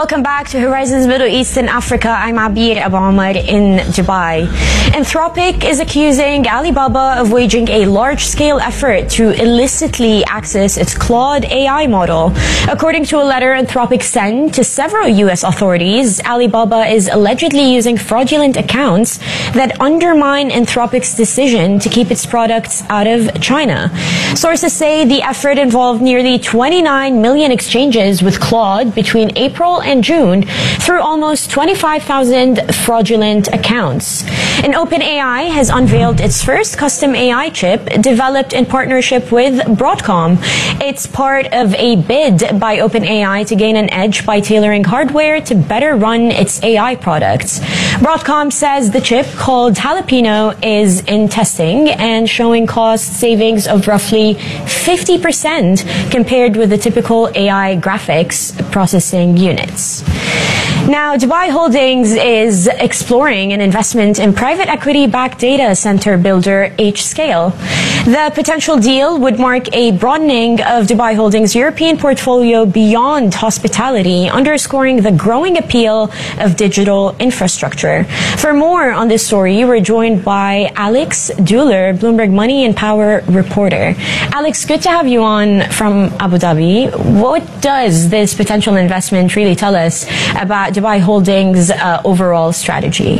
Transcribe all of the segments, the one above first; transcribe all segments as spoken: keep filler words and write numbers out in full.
Welcome back to Horizons Middle East and Africa. I'm Abir Abu Omar in Dubai. Anthropic is accusing Alibaba of waging a large-scale effort to illicitly access its Claude A I model. According to a letter Anthropic sent to several U S authorities, Alibaba is allegedly using fraudulent accounts that undermine Anthropic's decision to keep its products out of China. Sources say the effort involved nearly twenty-nine million exchanges with Claude between April and June through almost twenty-five thousand fraudulent accounts. And OpenAI has unveiled its first custom A I chip developed in partnership with Broadcom. It's part of a bid by OpenAI to gain an edge by tailoring hardware to better run its A I products. Broadcom says the chip, called Jalapeno, is in testing and showing cost savings of roughly fifty percent compared with the typical A I graphics processing units. Now, Dubai Holdings is exploring an investment in private equity-backed data center builder H-Scale. The potential deal would mark a broadening of Dubai Holdings' European portfolio beyond hospitality, underscoring the growing appeal of digital infrastructure. For more on this story, we're joined by Alex Duller, Bloomberg Money and Power reporter. Alex, good to have you on from Abu Dhabi. What does this potential investment really tell us about Dubai Holdings' uh, overall strategy?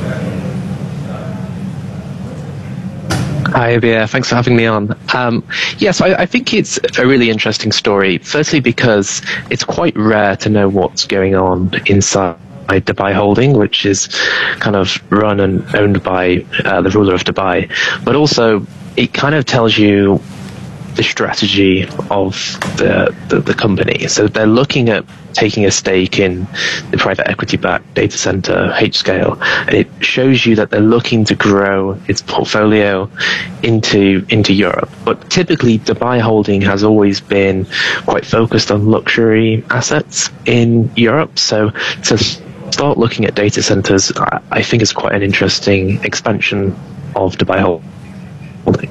Hi, Abir. Thanks for having me on. Um, yes, I, I think it's a really interesting story. Firstly, because it's quite rare to know what's going on inside Dubai Holding, which is kind of run and owned by uh, the ruler of Dubai. But also, it kind of tells you the strategy of the, the, the company. So they're looking at taking a stake in the private equity-backed data center H-Scale, and it shows you that they're looking to grow its portfolio into into Europe. But typically, Dubai Holding has always been quite focused on luxury assets in Europe. So to start looking at data centers, I, I think is quite an interesting expansion of Dubai Holding.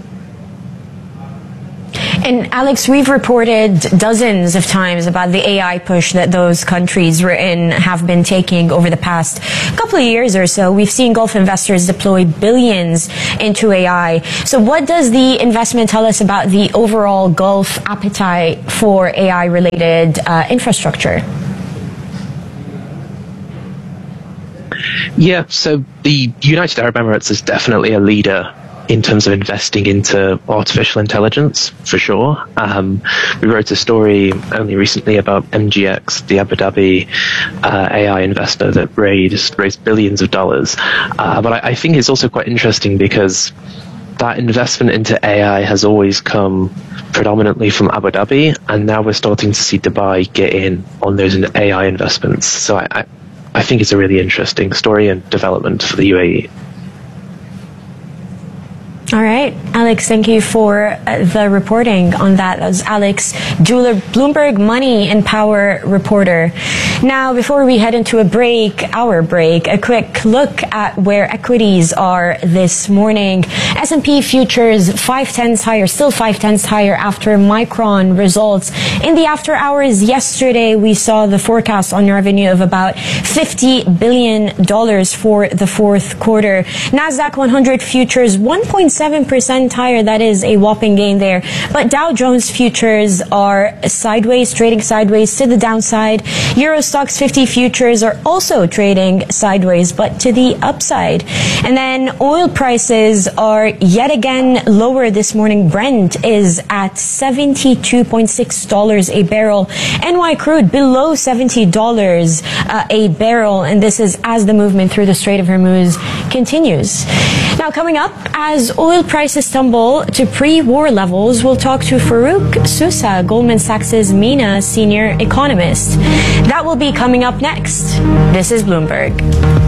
And Alex, we've reported dozens of times about the A I push that those countries we're in have been taking over the past couple of years or so. We've seen Gulf investors deploy billions into A I. So what does the investment tell us about the overall Gulf appetite for A I-related uh, infrastructure? Yeah, so the United Arab Emirates is definitely a leader in terms of investing into artificial intelligence, for sure. Um, we wrote a story only recently about M G X, the Abu Dhabi uh, A I investor that raised, raised billions of dollars. Uh, but I, I think it's also quite interesting because that investment into A I has always come predominantly from Abu Dhabi, and now we're starting to see Dubai get in on those A I investments. So I, I, I think it's a really interesting story and development for the U A E. All right, Alex, thank you for uh, the reporting on that. That was Alex Duller, Bloomberg Money and Power reporter. Now, before we head into a break, our break, a quick look at where equities are this morning. S and P futures five tenths higher, still five tenths higher after Micron results. In the after hours yesterday, we saw the forecast on revenue of about fifty billion dollars for the fourth quarter. NASDAQ one hundred futures one point seven percent higher. That is a whopping gain there. But Dow Jones futures are sideways, trading sideways to the downside. Euro Stoxx fifty futures are also trading sideways, but to the upside. And then oil prices are yet again lower this morning. Brent is at seventy-two point six dollars a barrel. N Y crude below seventy dollars uh, a barrel. And this is as the movement through the Strait of Hormuz continues. Now, coming up, as oil prices tumble to pre-war levels, we'll talk to Farouk Sousa, Goldman Sachs' MENA senior economist. That will be coming up next. This is Bloomberg.